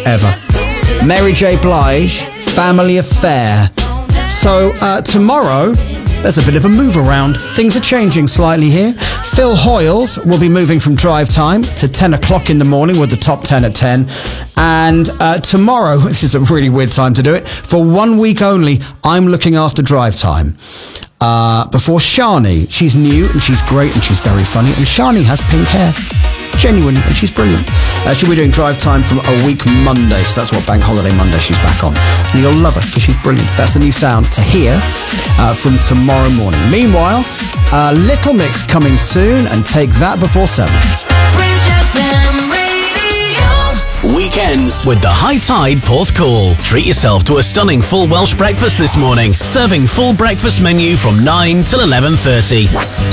ever. Mary J. Blige, Family Affair. So tomorrow, there's a bit of a move around. Things are changing slightly here. Phil Hoyles will be moving from drive time to 10 o'clock in the morning with the top 10 at 10. And tomorrow, this is a really weird time to do it, for 1 week only, I'm looking after drive time. Before Shani. She's new and she's great and she's very funny. And Shani has pink hair. Genuine, and she's brilliant. She'll be doing drive time from a week Monday, so that's what Bank Holiday Monday she's back on. And you'll love her because she's brilliant. That's the new sound to hear from tomorrow morning. Meanwhile, Little Mix coming soon, and Take That before 7. Weekends with the High Tide Porthcawl. Treat yourself to a stunning full Welsh breakfast this morning. Serving full breakfast menu from 9 till 11:30.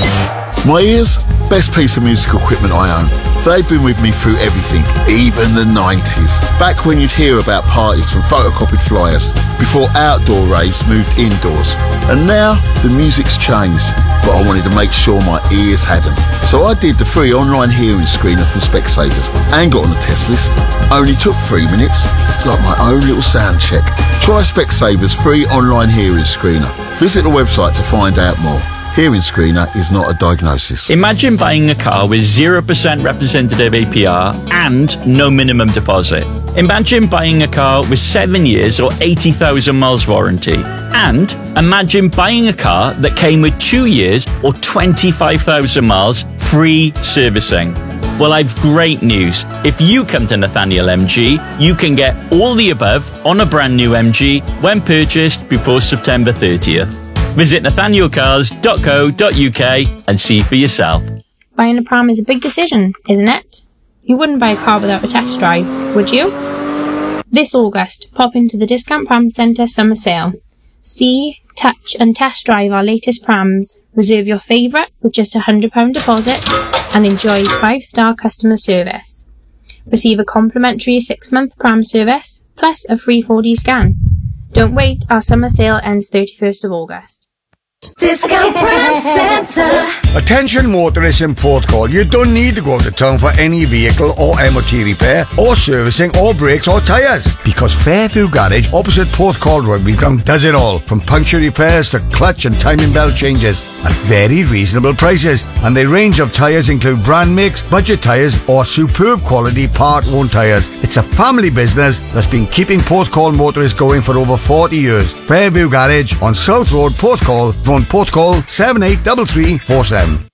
My ears, best piece of musical equipment I own. They've been with me through everything, even the 90s. Back when you'd hear about parties from photocopied flyers, before outdoor raves moved indoors. And now, the music's changed, but I wanted to make sure my ears had them. So I did the free online hearing screener from Specsavers and got on the test list. Only took 3 minutes. It's like my own little sound check. Try Specsavers free online hearing screener. Visit the website to find out more. Hearing screener is not a diagnosis. Imagine buying a car with 0% representative APR and no minimum deposit. Imagine buying a car with 7 years or 80,000 miles warranty. And imagine buying a car that came with 2 years or 25,000 miles free servicing. Well, I've great news. If you come to Nathaniel MG, you can get all the above on a brand new MG when purchased before September 30th. Visit nathanielcars.co.uk and see for yourself. Buying a pram is a big decision, isn't it? You wouldn't buy a car without a test drive, would you? This August, pop into the Discount Pram Centre summer sale. See, touch and test drive our latest prams. Reserve your favourite with just £100 deposit and enjoy 5-star customer service. Receive a complimentary 6-month pram service plus a free 4D scan. Don't wait, our summer sale ends 31st of August. Discount Pram Centre. Attention motorists in Porthcawl, you don't need to go to town for any vehicle or MOT repair or servicing or brakes or tyres, because Fairview Garage opposite Porthcawl Rugby Ground does it all, from puncture repairs to clutch and timing belt changes at very reasonable prices. And their range of tyres include brand makes, budget tyres or superb quality part-owned tyres. It's a family business that's been keeping Porthcawl motorists going for over 40 years. Fairview Garage on South Road, Porthcawl, phone Porthcawl 783347.